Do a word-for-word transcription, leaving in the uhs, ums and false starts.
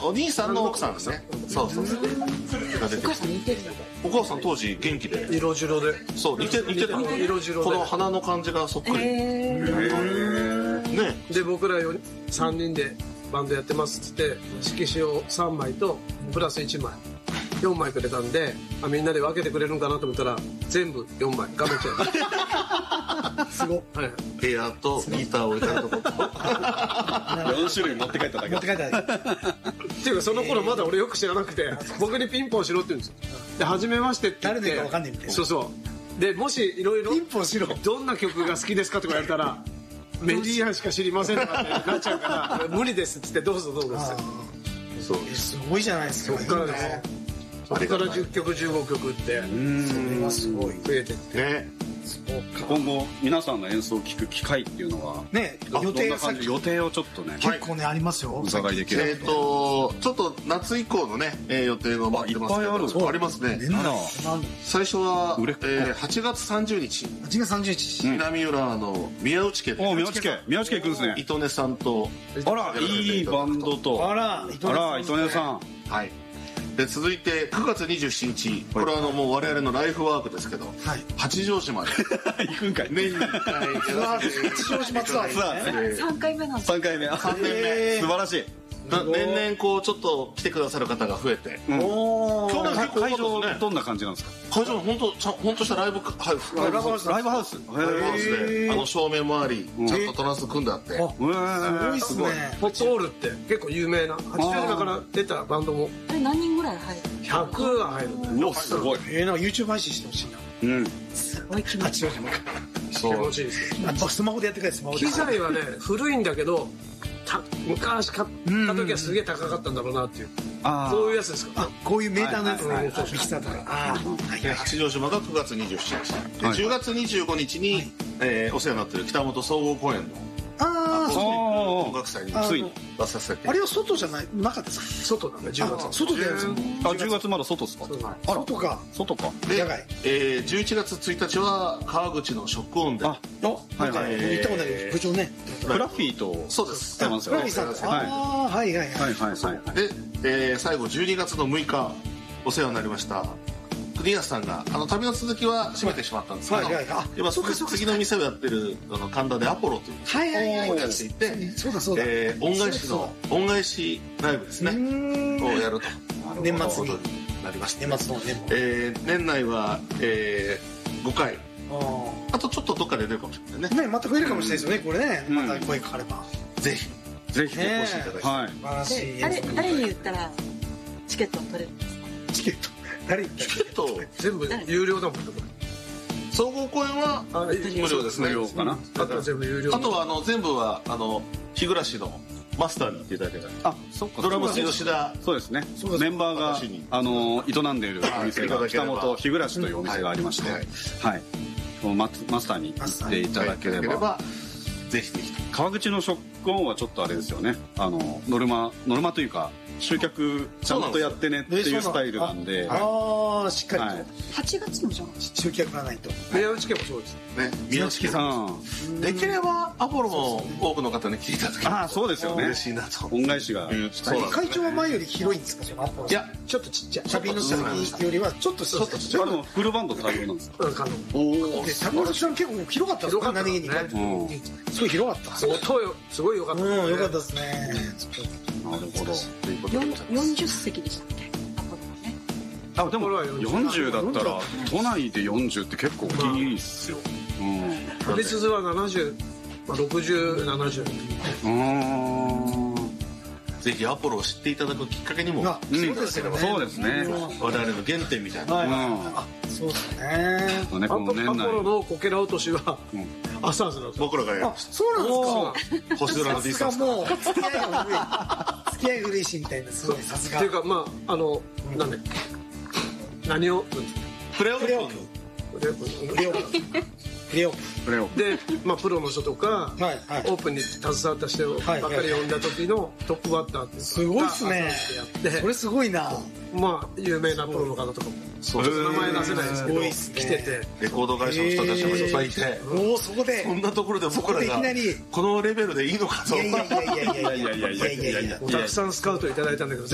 お兄さんの奥さんですね。そうそうそう。 お母さん似てる。 お母さん当時元気で。 色白で。 そう似て似てた。 色白で。 この鼻の感じがそっくり。 えー、 ね。 で僕らさんにんでバンドやってますっつって色紙をさんまいとプラスいちまいよんまいくれたんで、あみんなで分けてくれるんかなと思ったら全部よんまいガメちゃう。すごっ。はい。 エアとギターを置いたとことよん種類持って帰っただけ。 持って帰っただけ。 っていうかその頃まだ俺よく知らなくて、僕にピンポンしろって言うんですよ。で初めましてって言って。 誰のか分かんないみたいな。 そうそうでもしいろいろピンポンしろどんな曲が好きですかとか言われたらメディアしか知りませんとかってなっちゃうから無理ですっつってどうぞどうぞって。 そうすごいじゃないですか。 そっからですよ。それからじゅっきょくじゅうごきょくってそれはすごい増えてってね。 今後皆さんの演奏を聴く機会っていうのはね、予定がさ予定をちょっとね結構ねありますよ。 お伺いできる。 えっとちょっと夏以降のね予定が待ってますけど。 いっぱいある。 ありますね。最初ははちがつさんじゅうにち。 はちがつさんじゅうにち。 南浦の宮内家で。 お宮内家宮内家行くんですね。 糸根さんと。 あらいいバンドと。 あら糸根さん。 はい。で続いてくがつにじゅうしちにち、これはあのもう我々のライフワークですけど、八丈島で行くんかい。 年にいっかい八丈島ツアーさんかいめなんです。 さんかいめ。 さんねんめ素晴らしい。 年々こうちょっと来てくださる方が増えて、 お去年会場どんな感じなんですか。 会場本当ちゃん本当したライブライブハウスライブハウスライブハウスであの照明もありちゃんとトランス組んであって、 すごいっすね。 ポッツオールって結構有名な八丈島から出たバンドもあれ何人ぐらい入る？ ひゃくが入る。 うわすごい。 えー、なんか YouTube 配信してほしいな。 うん。 すごい気持ちいい。 八丈島。 そう気持ちいいですよ。 あスマホでやってくれスマホで。 機材はね古いんだけど昔買った時はすげえ高かったんだろうなっていう。こういうやつですか。 あこういうメーターのやつはいはいミキサーとか。ああ八丈島がくがつにじゅうしちにちでじゅうがつにじゅうごにちにえお世話になってる北本総合公園のああ音楽祭についに出させて。 あれは外じゃない中ですか。 外だねじゅうがつ。 外でやるんですか。 あじゅうがつまだ外ですか。 外か外か。 で野外。 えーじゅういちがつついたちは川口のショックオンで。 あはいはい。 行ったことない部長ね。 フラッフィーとそうです。 出ますよね。 フラミさんです。ああはいはいはい。 はいはいはい。 で、えー最後じゅうにがつのむいかお世話になりました国安さんがあの旅の続きは閉めてしまったんですけど、 はいはいはいあ今そうかそうか次の店をやってるあの神田でアポロというはいはいはいをやっていて、 そうだそうだ。 えー恩返しの恩返しライブですねをやると年末にいうことになりまして、 年末の年末。 えー年内は、えーごかいああとちょっとどっかで出るかもしれないあね。 ねまた増えるかもしれないですよねこれね。また声かかれば。 ぜひぜひねお越しいただいて、 はい。 素晴らしい。 で誰誰に言ったらチケットは取れるんですか？ チケット誰に言ったチケット全部有料だもんねこ総合公演はれ。 無料ですね。 無料かな。 あとは全部有料。 あとはあの全部はあの日暮のマスターに行っていただけたら、 あそっか。 ドラムス吉田そうですね。メンバーが私にあの営んでいるお店がはい北本日暮というお店がありまして、 ははいい。そのママスターに行っていただければ。 ぜひぜひ。 川口のショックオンはちょっとあれですよね。あのノルマノルマというか集客ちゃんとやってねっていうスタイルなんで。 ああしっかりとはいはちがつのじゃん。 集客がないと。 宮内家もそうです。 ね、宮内さん。 できればアポロも多くの方に来ていただけるああそうですよね。 嬉しいなと。 恩返しがうんしたい。 そう会長は前より広いんですかそのアポロ。 いやちょっとちっちゃい。旅の先よりはちょっとちょっとちっちゃい。 あでもフルバンド対応なんですか。 うん可能。 おお。 で高橋さん結構広かったですか。何気にうんすごい広かった。 すごいすごい良かった。 うん良かったですね。 なるほど。 ということでございます。 よんじゅっせきでしたっけ？アポロはね。 あでもこれはよんじゅうだったら都内でよんじゅうって結構大きいっすよ。うん。 フリスズはななじゅう、まあ、ろくじゅう、ななじゅう。 うん。 ぜひアポロを知っていただくきっかけにもあしていただければ、 そうですね。 我々の原点みたいな。 はい。 うあそうですね。 ん。ねアポアポこの年内。 ロのこけら落としはうんアサーズなんですよ。 僕らがやるあそうなんですか。 星空のディスタンス。 もう付き合いが古い付き合いが古いしみたいなすごいさすがっていうかまああのなんで何をプレオープンプレオープンプレオープンプレオーププレオでまあプロの人とかンはいはいオープンに携わった人ばっかり呼んだ時のトップバッターっていうかすごいっすねアサーズでやってそれすごいなまあ有名なプロの方とかもそうちょっと名前出せないですけどすごいっすね来ててレコード会社の人たちもいっぱいいて、 おおそこでこんなところで僕らそこでいがきなりこのレベルでいいのかと。 いやいやいやいやいやいやいやいやいやいやたくさんスカウトいただいたんだけど